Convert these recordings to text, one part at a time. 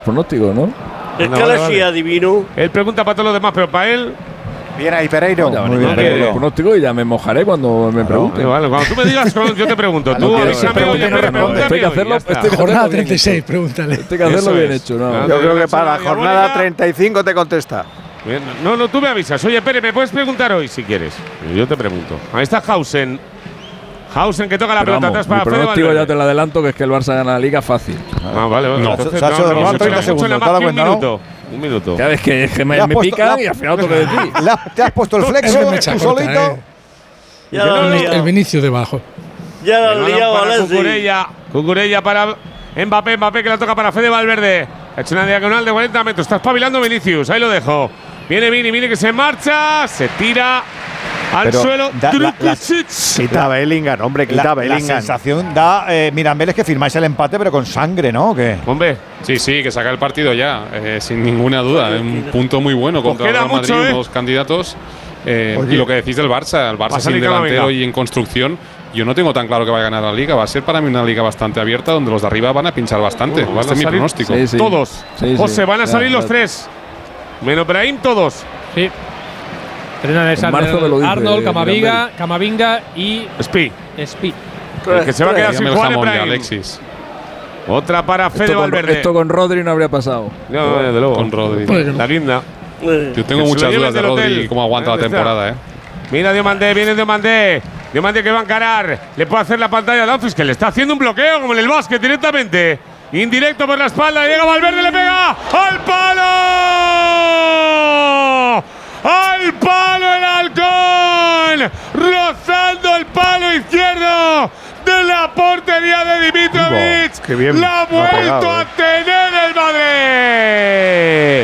Pronóstico, ¿no? Es que le sí adivino. Él pregunta para todos los demás, pero para él. Bien ahí, Pereiro. Ya Muy bien, el Pereiro. pronóstico y ya me mojaré cuando me pregunten. Vale, cuando tú me digas, yo te pregunto. Tú avísame, oye, pregúntame. Estoy que hacerlo. Jornada 36, pregúntale. Estoy que hacerlo Eso bien es. hecho, ¿no? Claro. Yo creo que para la Diabólica. jornada 35 te contesta. Bien. No, tú me avisas. Oye, Pere, ¿me puedes preguntar hoy si quieres? Yo te pregunto. Ahí está Hausen. Hausen que toca la Pero pelota vamos, atrás para mi Fede pronóstico Valverde. ya te lo adelanto, que es que el Barça gana la Liga fácil. Ah, vale, vale. No, Entonces, se ha hecho de robar 30 mucho, segundos, nada ¿te has más que dado cuenta, no? Un minuto. Cada vez que me Le has puesto- pican le- y al final tengo que decir. ¿Te has puesto el flexo Es mecha tú corta, solito? Ya lo han El liado. Vinicius debajo. Ya lo han El balón liado, para Alessi. Cucurella para Mbappé que la toca para Fede Valverde. Ha hecho una diagonal de 40 metros. Está espabilando Vinicius. Ahí lo dejo. Viene Vini que se marcha. Se tira al Pero suelo. Quita Bellingham, hombre, quita La Bellingham. sensación da Mirambel es que firmáis el empate, pero con sangre, ¿no? ¿O qué? Hombre, Sí, que saca el partido ya, sin ninguna duda. Es un punto muy bueno Pues contra el queda Real Madrid, mucho, unos candidatos. Y lo que decís del Barça, el Va a Barça salir sin delantero Camavinga. y en construcción, yo no tengo tan claro que va a ganar la Liga. Va a ser para mí una Liga bastante abierta, donde los de arriba van a pinchar bastante. Van a Este es mi salir- pronóstico. Sí, sí. todos. Sí, José, sí. van a Ya, salir los ya. tres. Menos Brahim, todos. Sí. Trena En marzo me lo dice Arnold, Mirambel. Camavinga y Spi. Spi. El que se va a quedar sin Dígame el Juan jamón de Ibrahim. Alexis, Otra para Fede Valverde. Esto con Rodri no habría pasado. No, desde luego. con Rodri. La guinda. Yo tengo Que se muchas lo lleven dudas de del Rodri hotel. y cómo aguanta la Ahí está. temporada, Mira Diomandé, viene Diomandé. Diomandé que va a encarar. Le puede hacer la pantalla a Dumfries, que le está haciendo un bloqueo como en el básquet directamente. Indirecto por la espalda. Llega Valverde, le pega. ¡Al palo! ¡Al palo el halcón! Rozando el palo izquierdo de la portería de Dimitrovic. Qué bien La ha lo ha vuelto pegado, a tener el Madrid.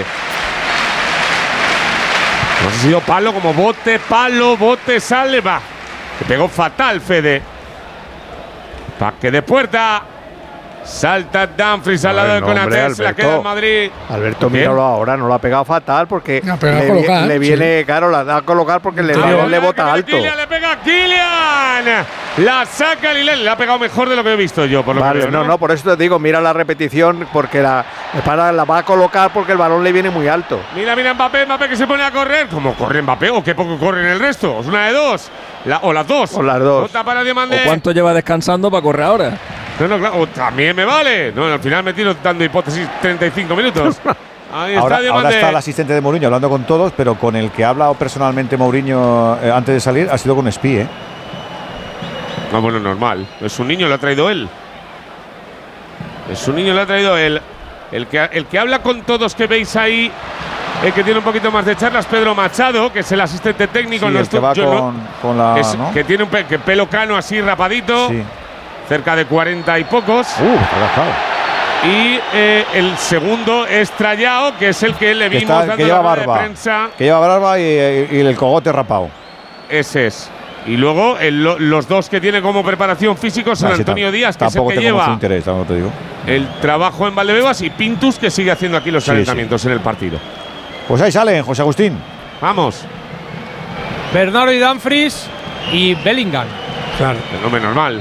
No ha sido palo como bote, sale, va. Le pegó fatal, Fede. Paque de puerta. Salta Dumfries al lado de Bueno, hombre, Konaté. Se la queda en Madrid. Alberto, ¿Qué? míralo ahora, no lo ha pegado fatal porque No, pero la ha colocado, le viene, claro, la da a colocar porque le bota alto. Kylian, le pega a Kylian. La saca Lilel. Le ha pegado mejor de lo que he visto yo, por lo que Vale, veo, no, por eso te digo, mira la repetición porque la va a colocar porque el balón le viene muy alto. Mira Mbappé que se pone a correr. ¿Cómo corre Mbappé? ¿O qué poco corre en el resto? Es una de dos. O las dos. O las dos. Otra para Diomandé. ¿O cuánto lleva descansando para correr ahora? No, claro. O también me vale. No, al final me tiro dando hipótesis 35 minutos. Ahí está Ahora Diomandé. está el asistente de Mourinho hablando con todos, pero con el que ha hablado personalmente Mourinho antes de salir ha sido con Spi, ¿eh? No, bueno, normal. Es un niño, lo ha traído él. Es un niño, lo ha traído él. El que habla con todos que veis ahí, el que tiene un poquito más de charlas, Pedro Machado, que es el asistente técnico. Sí, no el que va yo no, con la… ¿no? que tiene un pelo cano así rapadito, Sí. cerca de 40 y pocos. Relajado. Y el segundo es Trayao, que es el que le Que, vimos dando que lleva la rueda de barba. prensa. Que lleva barba y el cogote rapado. Ese es. Y luego los dos que tiene como preparación físico son Así Antonio Díaz, que es el tampoco que tengo mucho lleva interés, tampoco te digo. el trabajo en Valdebebas, y Pintus, que sigue haciendo aquí los Sí, calentamientos en el partido. Pues ahí salen, José Agustín. Vamos, Bernardo y Dumfries y Bellingham. Claro. fenómeno normal.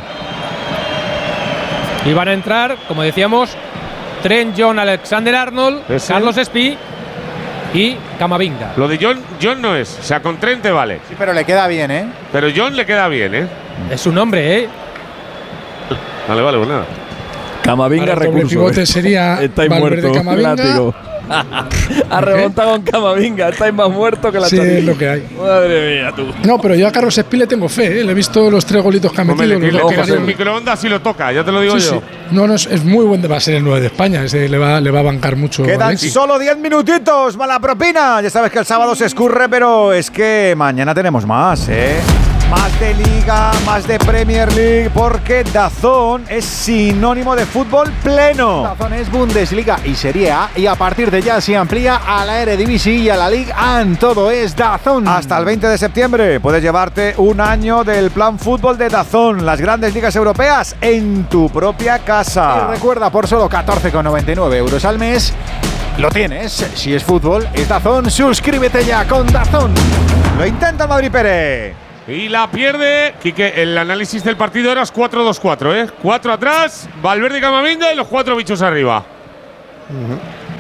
Y van a entrar, como decíamos, Trent John Alexander-Arnold, Ese. Carlos Spi y Camavinga. Lo de John no es. O sea, con Trent te vale. Sí, pero le queda bien, ¿eh? Pero John le queda bien, ¿eh? Es un hombre, ¿eh? Vale, pues nada. Camavinga Ahora el doble recurso. pivote sería Estáis Valverde, muertos. Camavinga. Látigo. Ha remontado con Camavinga. Estáis más muertos que la Sí, chorrilla. es lo que hay. Madre mía, tú. No, pero yo a Carlos Spi le tengo fe, ¿eh? Le he visto los 3 golitos que ha Hombre, metido. le los tiras goles. el microondas y lo toca, ya te lo digo Sí, yo. sí. No, es muy buen. Va a ser el 9 de España. Ese le va a bancar mucho. Quedan Alexis. solo 10 minutitos, mala propina. Ya sabes que el sábado se escurre, pero es que mañana tenemos más, ¿eh? Más de Liga, más de Premier League, porque DAZN es sinónimo de fútbol pleno. DAZN es Bundesliga y Serie A y a partir de ya se amplía a la Eredivisie y a la Ligue 1. Todo es DAZN. Hasta el 20 de septiembre puedes llevarte un año del plan fútbol de DAZN, las grandes ligas europeas en tu propia casa. Y recuerda, por solo 14,99 euros al mes, lo tienes. Si es fútbol, es DAZN. Suscríbete ya con DAZN. Lo intenta el Madrid Pérez. Y la pierde. Quique, el análisis del partido era 4-2-4, ¿eh? 4 atrás, Valverde y Camavinga y los 4 bichos arriba.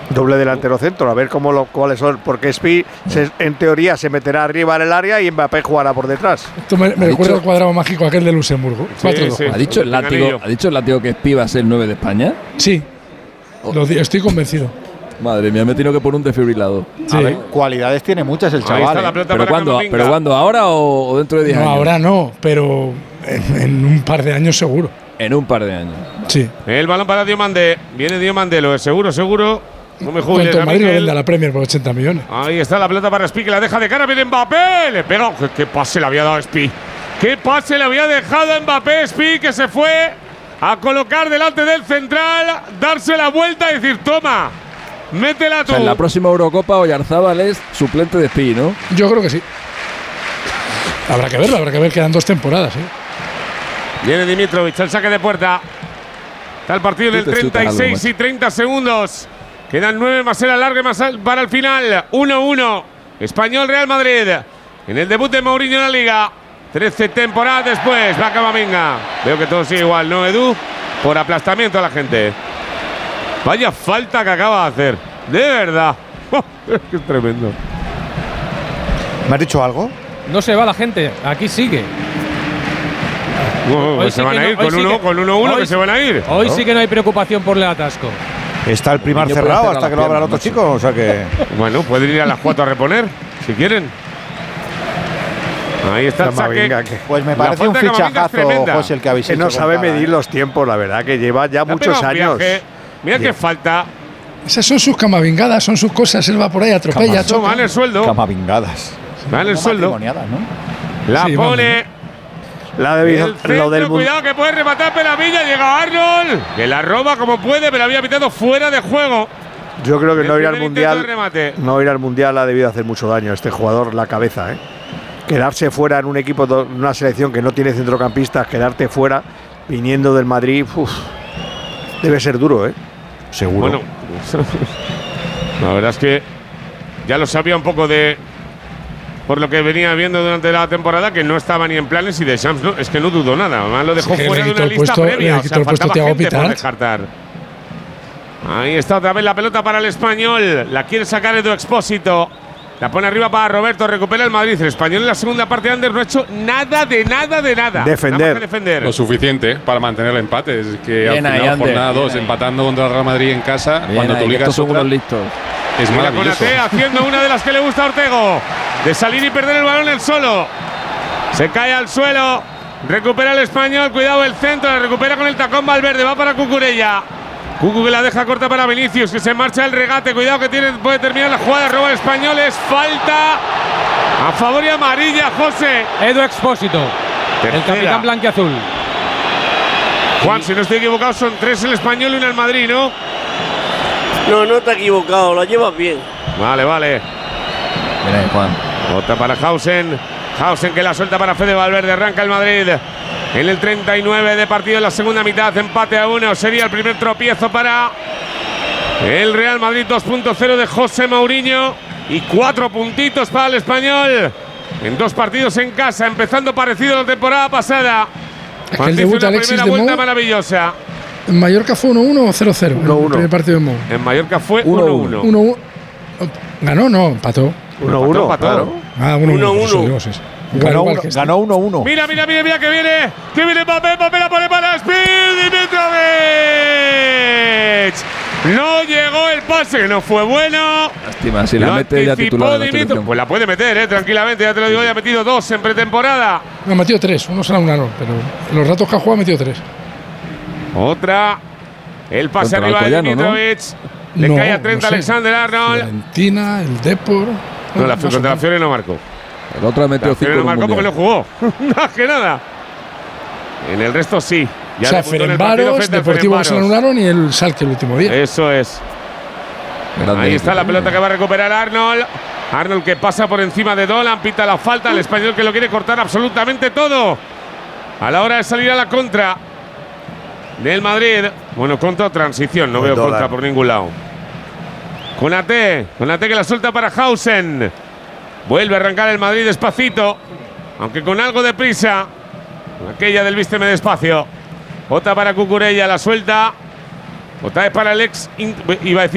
Doble delantero centro, a ver cuáles son. Porque Spi, en teoría, se meterá arriba en el área y Mbappé jugará por detrás. Esto me recuerda al cuadrado mágico aquel de Luxemburgo. Sí, 4-2. sí. ¿Ha dicho el látigo que Spi va a ser el 9 de España? Sí. Estoy convencido. Madre mía, me he tenido que poner un desfibrilador. Sí. A ver, cualidades tiene muchas el Ahí chaval. está la pelota ¿Pero para cuándo? Camavinga. ¿Pero cuándo? ¿Ahora o dentro de 10 No, años? ahora no, pero en un par de años seguro. En un par de años. Sí. El balón para Diomande. Viene Diomande, lo es seguro. No me juzgues, Cuanto el Madrid lo Miguel. vende a la Premier por 80 millones. Ahí está la pelota para Spi, que la deja de cara. Viene Mbappé. Le pega. ¿Qué pase le había dado a Spi? ¿Qué pase le había dejado a Mbappé? Spi, que se fue a colocar delante del central, darse la vuelta y decir, toma, métela O tú. sea, en la próxima Eurocopa Oyarzábal es suplente de Spi, ¿no? Yo creo que sí. Habrá que ver, quedan 2 temporadas. Viene Dimitrovic, el saque de puerta. Está el partido en el Tú te chutas 36 algo, y 30 segundos. Quedan 9 más el alargue más para el final. 1-1. Español Real Madrid. En el debut de Mourinho en la Liga. 13 temporadas después. Va Camavinga. Veo que todo sigue igual, ¿no, Edu? Por aplastamiento a la gente. Vaya falta que acaba de hacer. De verdad. Es tremendo. ¿Me has dicho algo? No se va la gente, aquí sigue. No, Hoy que sí se van que a no- ir hoy con sí que- 1-1 hoy que sí- se van a ir. Hoy sí que no hay preocupación por el atasco. Está el primar Niño puede cerrado cerrar hasta las que lo abra el otro piernas, chico. O sea que. Bueno, pueden ir a las 4 a reponer, si quieren. Ahí está el saque. Camavinga, que Pues me La parece un falta de Camavinga es fichajazo, tremenda. José, el que habéis que hecho. no con sabe Cala, medir ¿eh? los tiempos, la verdad, que lleva ya Ha muchos pegado un años. viaje. Mira qué Bien. falta. Esas son sus camavingadas, son sus cosas. Él va por ahí, atropella, Eso choca. vale el sueldo. Camavingadas. Vale el No sueldo. matrimoniadas, ¿no? La Sí, pone. La ha debido, El centro, lo del cuidado que puede rematar Pelavilla. Llega Arnold. Que la roba como puede, pero había pitado fuera de juego. Yo creo que El no ir al primer intento de mundial. remate. No ir al mundial ha debido hacer mucho daño a este jugador, la cabeza, ¿eh? Quedarse fuera en un equipo, en una selección que no tiene centrocampistas, quedarte fuera viniendo del Madrid, debe ser duro, ¿eh? Seguro. Bueno, la verdad es que ya lo sabía un poco por lo que venía viendo durante la temporada, que no estaba ni en planes y Deschamps no, es que no dudó nada. Además lo dejó Sí, fuera le de quitó una el lista puesto- previa. le O quitó sea, el puesto faltaba Thiago gente por Pitart. descartar. Ahí está otra vez la pelota para el Español. La quiere sacar Edu Expósito. La pone arriba para Roberto. Recupera el Madrid. El Español en la segunda parte, Ander, no ha hecho nada de nada. Defender. Nada más que defender. Lo suficiente para mantener el empate. Es que Bien al ahí, final, Ander, jornada bien 2, ahí. empatando contra el Real Madrid en casa, Bien cuando ahí, tú que ligas estos son otra, unos listos. es Mira maravilloso. Konaté haciendo una de las que le gusta a Ortego. De salir y perder el balón él solo. Se cae al suelo. Recupera el Español. Cuidado el centro. La recupera con el tacón Valverde. Va para Cucurella. Cucu que la deja corta para Vinicius. Que se marcha el regate. Cuidado que puede terminar la jugada. Roba el Español. Es falta. A favor y amarilla, José. Edu Expósito, el Tercera. capitán blanquiazul. Juan, si no estoy equivocado, son 3 el Español y 1 el Madrid, ¿no? No te has equivocado, la llevas bien. Vale. Mira ahí, Juan. Otra para Hausen. Hausen que la suelta para Fede Valverde. Arranca el Madrid. En el 39 de partido en la segunda mitad. Empate a 1. Sería el primer tropiezo para el Real Madrid 2.0 de José Mourinho. Y 4 puntitos para el Español. En 2 partidos en casa. Empezando parecido a la temporada pasada. Es que el Cuando hizo debut una Alexis primera de vuelta Mo maravillosa. en Mallorca fue 1-1 o 0-0. 1-1. El primer partido de Mo. En Mallorca fue 1-1. 1-1. 1-1. Ganó, no, empató. 1-1, Empató. claro. Ah, 1-1. 1-1. Eso digo, sí. Ganó Igual que este. 1-1. Mira que viene. Que viene Mbappé la pone para Speed. Dimitrovic. No llegó el pase, no fue bueno. Lástima, si la Lo mete ya anticipó titular de la Dimitrovic. selección. Pues la puede meter, tranquilamente. Ya te lo digo, ya ha metido 2 en pretemporada. No, ha metido 3. Uno será un error, pero en los ratos que ha jugado ha metido 3. Otra. El pase Contra arriba de Alcoyano, ¿no? Dimitrovic. Le cae a 30 no sé. Alexander Arnold. Fiorentina, el Depor. No, la no sé. contra la Fiore no marcó. El otro ha metido La 5 Fiore en no un marcó porque no mundial. jugó. Más que nada. En el resto sí. O sea, debutó en el partido Ferencváros, frente al Deportivo que se lo Ferencváros. anularon y el Schalke el último día. Eso es. Grande Ahí está la equipo. pelota que va a recuperar Arnold. Arnold que pasa por encima de Dolan, pita la falta. El Español que lo quiere cortar absolutamente todo. A la hora de salir a la contra del Madrid. Bueno, contra o transición. No Pues veo Dolan. contra por ningún lado. Konaté que la suelta para Hausen. Vuelve a arrancar el Madrid despacito. Aunque con algo de prisa. Aquella del vísteme despacio. Otra para Cucurella, la suelta. Otra vez para Alex. Iba a decir